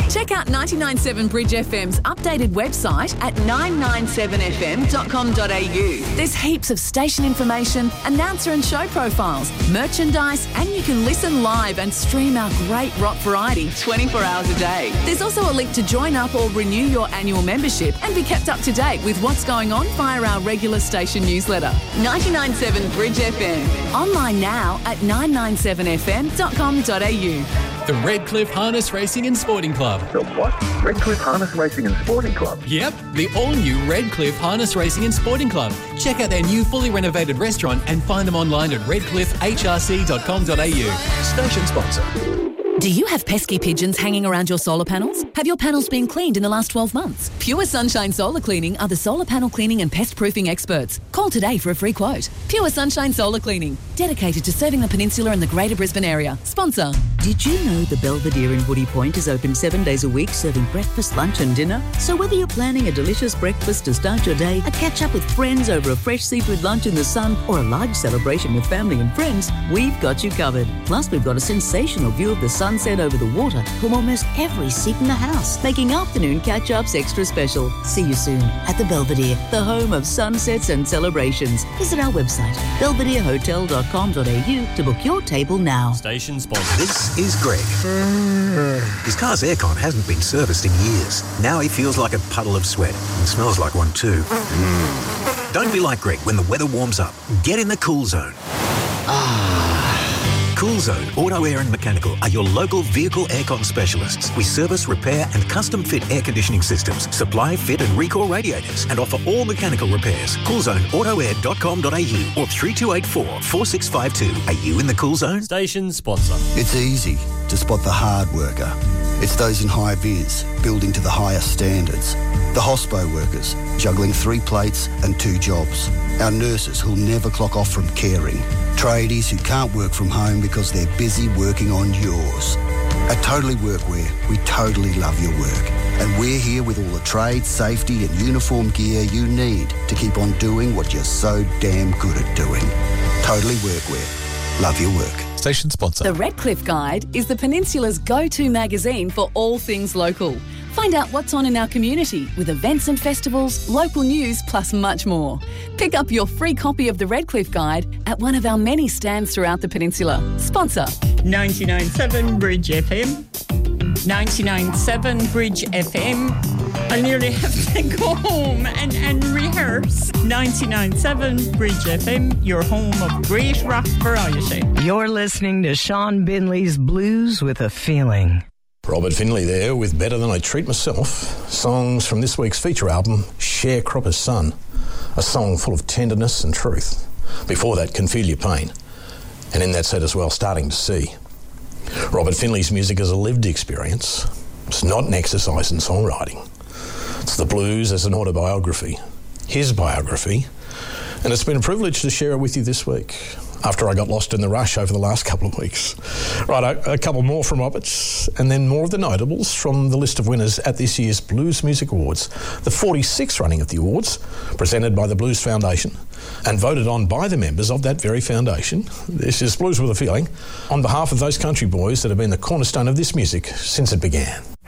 Check out 99.7 Bridge FM's updated website at 997fm.com.au. There's heaps of station information, announcer and show profiles, merchandise, and you can listen live and stream our great rock variety 24 hours a day. There's also a link to join up or renew your annual membership and be kept up to date with what's going on via our regular station newsletter. 99.7 Bridge FM. Online now at 997fm.com.au. The Redcliffe Harness Racing and Sporting Club. The what? Redcliffe Harness Racing and Sporting Club? Yep, the all-new Redcliffe Harness Racing and Sporting Club. Check out their new fully renovated restaurant and find them online at redcliffehrc.com.au. Station sponsor. Do you have pesky pigeons hanging around your solar panels? Have your panels been cleaned in the last 12 months? Pure Sunshine Solar Cleaning are the solar panel cleaning and pest proofing experts. Call today for a free quote. Pure Sunshine Solar Cleaning, dedicated to serving the peninsula and the Greater Brisbane area. Sponsor. Did you know the Belvedere in Woody Point is open 7 days a week, serving breakfast, lunch and dinner? So whether you're planning a delicious breakfast to start your day, a catch up with friends over a fresh seafood lunch in the sun, or a large celebration with family and friends, we've got you covered. Plus, we've got a sensational view of the sunset over the water from almost every seat in the house, making afternoon catch-ups extra special. See you soon at the Belvedere, the home of sunsets and celebrations. Visit our website, belvederehotel.com.au to book your table now. Station sponsor. This is Greg. His car's aircon hasn't been serviced in years. Now he feels like a puddle of sweat and smells like one too. Don't be like Greg when the weather warms up. Get in the Cool Zone. Cool Zone Auto Air and Mechanical are your local vehicle aircon specialists. We service, repair and custom fit air conditioning systems, supply, fit and recall radiators and offer all mechanical repairs. CoolZoneAutoAir.com.au or 3284 4652. Are you in the Cool Zone? Station sponsor. It's easy to spot the hard worker. It's those in high vis, building to the highest standards. The hospo workers, juggling 3 plates and 2 jobs. Our nurses who'll never clock off from caring. Tradies who can't work from home because they're busy working on yours. At Totally Workwear, we totally love your work. And we're here with all the trade, safety and uniform gear you need to keep on doing what you're so damn good at doing. Totally Workwear. Love your work. Station sponsor. The Redcliffe Guide is the Peninsula's go-to magazine for all things local. Find out what's on in our community with events and festivals, local news, plus much more. Pick up your free copy of the Redcliffe Guide at one of our many stands throughout the peninsula. Sponsor. 99.7 Bridge FM. 99.7 Bridge FM. I nearly have to go home and rehearse. 99.7 Bridge FM, your home of great rock variety. You're listening to Sean Binley's Blues with a Feeling. Robert Finley there with Better Than I Treat Myself, songs from this week's feature album, Sharecropper's Son, a song full of tenderness and truth. Before that, Can Feel Your Pain, and in that set as well, Starting to See. Robert Finley's music is a lived experience. It's not an exercise in songwriting. It's the blues as an autobiography, his biography, and it's been a privilege to share it with you this week, after I got lost in the rush over the last couple of weeks. Right, a couple more from Roberts, and then more of the notables from the list of winners at this year's Blues Music Awards, the 46th running of the awards, presented by the Blues Foundation and voted on by the members of that very foundation. This is Blues with a Feeling, on behalf of those country boys that have been the cornerstone of this music since it began.